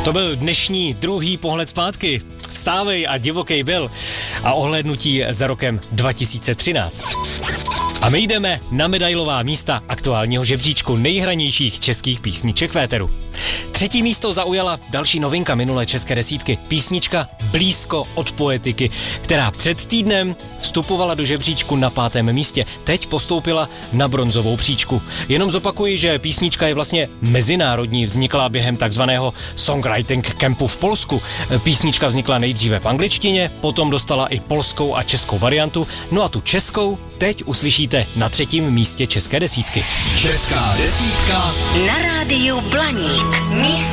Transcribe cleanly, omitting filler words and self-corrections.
To byl dnešní druhý pohled zpátky. Vstávej a divokej byl. A ohlédnutí za rokem 2013. A my jdeme na medailová místa aktuálního žebříčku nejhranějších českých písniček v éteru. 3. místo zaujala další novinka minulé české desítky. Písnička Blízko od Poetiky, která před týdnem vstupovala do žebříčku na 5. místě. Teď postoupila na bronzovou příčku. Jenom zopakuji, že písnička je vlastně mezinárodní, vznikla během takzvaného songwriting campu v Polsku. Písnička vznikla nejdříve v angličtině, potom dostala i polskou a českou variantu. No a tu českou teď uslyšíte na 3. místě české desítky. Česká desítka na rádiu Blaník. Místo